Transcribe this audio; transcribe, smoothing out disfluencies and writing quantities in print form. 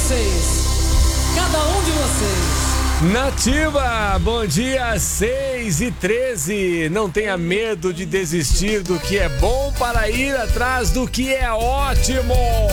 vocês. Cada um de vocês. Nativa, bom dia, 6h13. Não tenha medo de desistir do que é bom para ir atrás do que é ótimo.